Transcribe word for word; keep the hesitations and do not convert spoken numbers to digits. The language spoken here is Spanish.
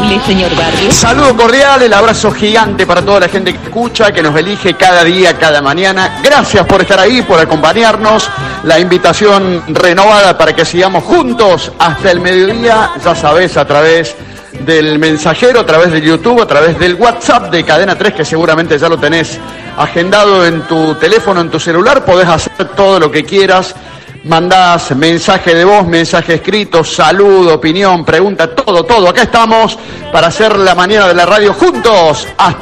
decirle, señor Barrio? Saludo cordial, el abrazo gigante para toda la gente que escucha, que nos elige cada día, cada mañana. Gracias por estar ahí, por acompañarnos. La invitación renovada para que sigamos juntos hasta el mediodía, ya sabés, a través del mensajero, a través de YouTube, a través del WhatsApp de Cadena tres, que seguramente ya lo tenés agendado en tu teléfono, en tu celular. Podés hacer todo lo que quieras. Mandás mensaje de voz, mensaje escrito, saludo, opinión, pregunta, todo, todo. Acá estamos para hacer la mañana de la radio juntos hasta